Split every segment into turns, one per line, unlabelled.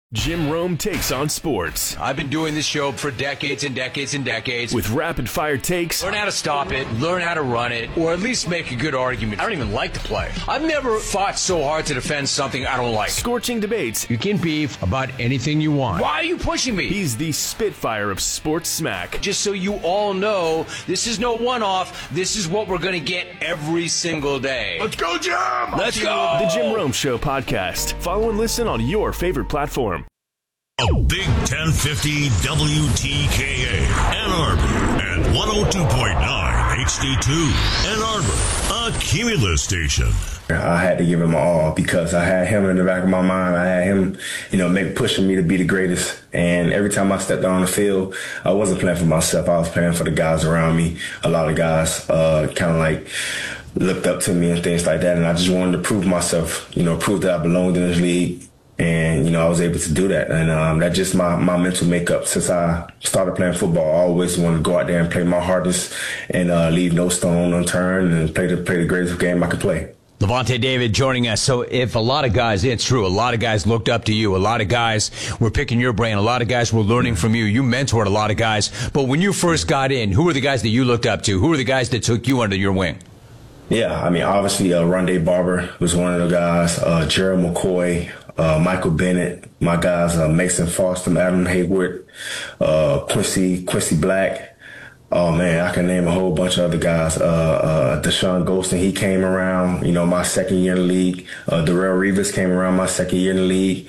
Jim Rome takes on sports.
I've been doing this show for decades and decades and decades.
With rapid-fire takes.
Learn how to stop it, learn how to run it, or at least make a good argument. I don't even like to play. I've never fought so hard to defend something I don't like.
Scorching debates.
You can beef about anything you want. Why are you pushing me?
He's the Spitfire of sports smack.
Just so you all know, this is no one-off. This is what we're going to get every single day.
Let's go, Jim!
Let's go!
The Jim Rome Show podcast. Follow and listen on your favorite platform.
A Big 1050 WTKA Ann Arbor and 102.9 HD2 Ann Arbor, a Cumulus station.
I had to give him my all because I had him in the back of my mind. I had him, pushing me to be the greatest. And every time I stepped out on the field, I wasn't playing for myself. I was playing for the guys around me. A lot of guys kind of like looked up to me and things like that. And I just wanted to prove myself, prove that I belonged in this league. And, I was able to do that. And that's just my mental makeup. Since I started playing football, I always wanted to go out there and play my hardest and leave no stone unturned and play the greatest game I could play.
Lavonte David joining us. So if a lot of guys, it's true, a lot of guys looked up to you. A lot of guys were picking your brain. A lot of guys were learning from you. You mentored a lot of guys. But when you first got in, who were the guys that you looked up to? Who were the guys that took you under your wing?
Yeah, obviously, Rondé Barber was one of the guys. Gerald McCoy, Michael Bennett, my guys, Mason Foster, Adam Hayward, Quincy Black. Oh, man, I can name a whole bunch of other guys. Deshaun Golston, he came around, my second year in the league. Darrell Rivas came around my second year in the league.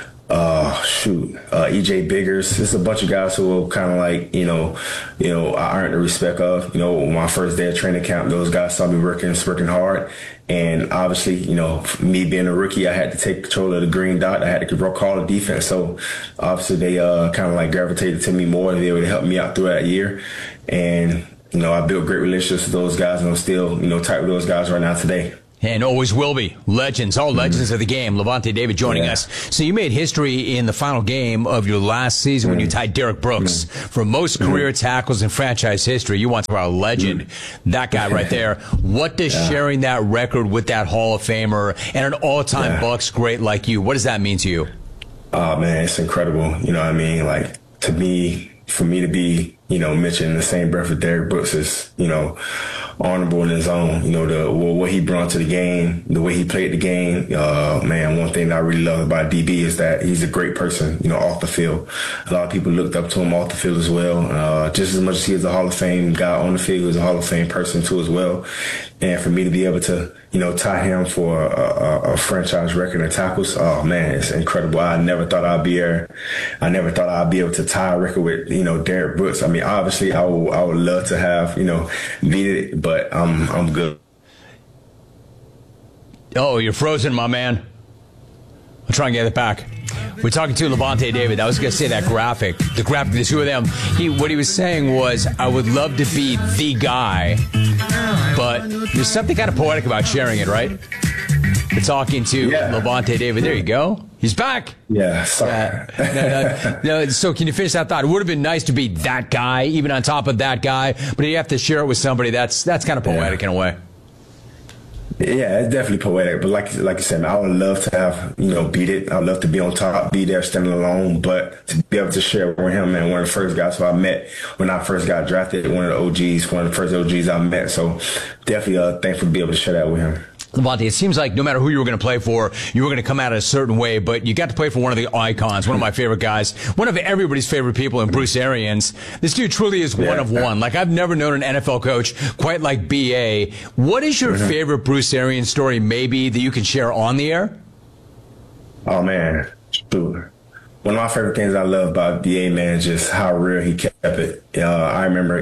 EJ Biggers. There's a bunch of guys who were kind of like, I earned the respect of, when my first day of training camp, those guys saw me working hard. And obviously, me being a rookie, I had to take control of the green dot. I had to call the defense. So obviously they kind of like gravitated to me more to be able to help me out through that year. And, I built great relationships with those guys, and I'm still, tight with those guys right now today.
And always will be. Legends, all legends of the game. Lavonte David joining us. So you made history in the final game of your last season when you tied Derrick Brooks for most career tackles in franchise history. You want to talk about a legend, that guy right there. What does sharing that record with that Hall of Famer and an all-time Bucs great like you, what does that mean to you?
Oh, man, it's incredible. You know what I mean? Like, to me, for me to be, mentioned in the same breath with Derrick Brooks is, honorable in his own. What he brought to the game, the way he played the game. Man, one thing that I really love about DB is that he's a great person, off the field. A lot of people looked up to him off the field as well. Just as much as he is a Hall of Fame guy on the field, he was a Hall of Fame person too as well. And for me to be able to, tie him for a franchise record in tackles, oh man, it's incredible. I never thought I'd be there. I never thought I'd be able to tie a record with, Derrick Brooks. Obviously I would love to have, beat it, but I'm good.
Oh, you're frozen, my man. I'll try and get it back. We're talking to Lavonte David. I was going to say that graphic. The graphic, the two of them. What he was saying was, I would love to be the guy, but there's something kind of poetic about sharing it, right? We're talking to Lavonte David. There you go. He's back.
Yeah, sorry.
No, so can you finish that thought? It would have been nice to be that guy, even on top of that guy, but you have to share it with somebody. That's kind of poetic in a way.
Yeah, it's definitely poetic. But like you said, man, I would love to have, beat it. I'd love to be on top, be there standing alone. But to be able to share with him, man, one of the first guys who I met when I first got drafted, one of the first OGs I met. So definitely thankful to be able to share that with him.
Lavonte, it seems like no matter who you were going to play for, you were going to come out a certain way, but you got to play for one of the icons, one of my favorite guys, one of everybody's favorite people in Bruce Arians. This dude truly is one of one. Like, I've never known an NFL coach quite like B.A. What is your favorite Bruce Arians story, maybe, that you can share on the air?
Oh, man. One of my favorite things I love about B.A., man, is just how real he kept it. I remember,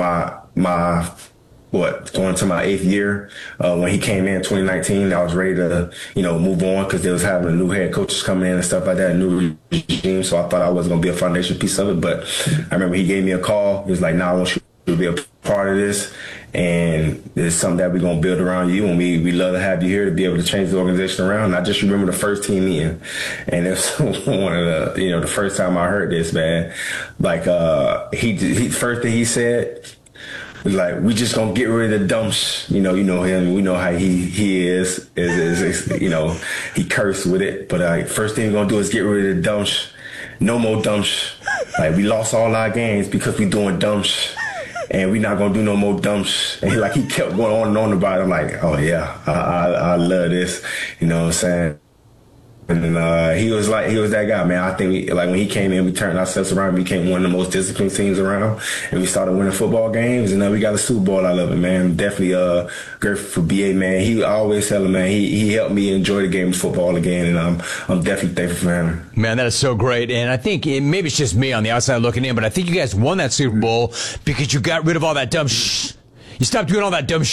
going to my 8th year, when he came in 2019, I was ready to, move on because they was having new head coaches coming in and stuff like that, a new regime. So I thought I wasn't going to be a foundation piece of it. But I remember he gave me a call. He was like, I want you to be a part of this. And it's something that we're going to build around you. And we love to have you here to be able to change the organization around. And I just remember the first team meeting. And it was one of the first time I heard this, man. Like, he first thing he said, like, we just gonna get rid of the dumb you know him. We know how he is he cursed with it. But first thing we're gonna do is get rid of the dumb no more dumb Like, we lost all our games because we doing dumb and we not gonna do no more dumb And he kept going on and on about it. I'm like, oh yeah, I love this. You know what I'm saying? And then he was that guy, man. I think when he came in, we turned ourselves around. We became one of the most disciplined teams around, and we started winning football games. And we got a Super Bowl out of it, man. Definitely grateful for BA, man. He always tell him, man, he helped me enjoy the game of football again, and I'm definitely thankful for him.
Man, that is so great. And I think maybe it's just me on the outside looking in, but I think you guys won that Super Bowl because you got rid of all that dumb You stopped doing all that dumb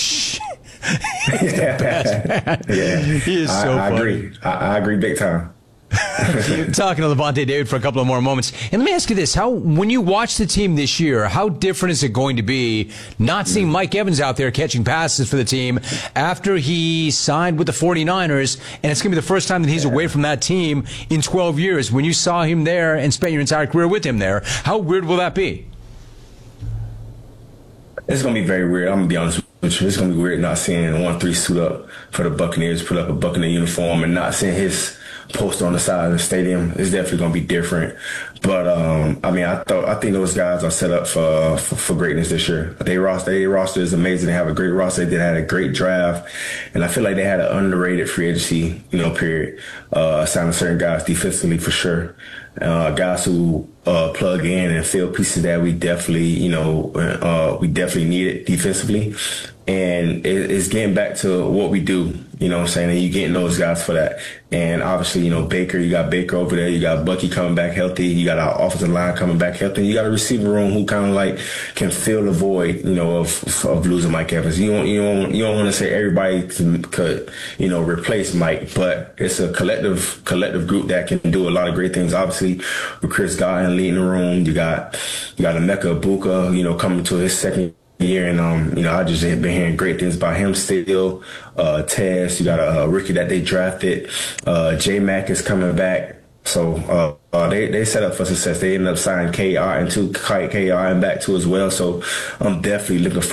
Yeah.
He is so
I
funny.
agree. I agree big time.
Talking to Lavonte David for a couple of more moments. And let me ask you this. When you watch the team this year, how different is it going to be not seeing Mike Evans out there catching passes for the team after he signed with the 49ers, and it's going to be the first time that he's away from that team in 12 years. When you saw him there and spent your entire career with him there, how weird will that be?
It's going to be very weird. I'm going to be honest with you. It's going to be weird not seeing 1-3 suit up for the Buccaneers, put up a Buccaneer uniform, and not seeing his poster on the side of the stadium. It's definitely going to be different. But, I think those guys are set up for greatness this year. Their roster is amazing. They have a great roster. They had a great draft. And I feel like they had an underrated free agency, period. Signing certain guys defensively for sure. Guys who plug in and fill pieces that we definitely needed defensively. And it's getting back to what we do, you know what I'm saying? And you're getting those guys for that. And obviously, Baker, you got Baker over there. You got Bucky coming back healthy. You got our offensive line coming back healthy. And you got a receiver room who kind of can fill the void, of losing Mike Evans. You don't want to say everybody could, replace Mike, but it's a collective group that can do a lot of great things. Obviously, with Chris Godwin leading the room, you got Emeka Egbuka, coming to his second year, and I just been hearing great things about him still. Tez, you got a rookie that they drafted. J-Mac is coming back, so they set up for success. They ended up signing KR and back too as well. So I'm definitely looking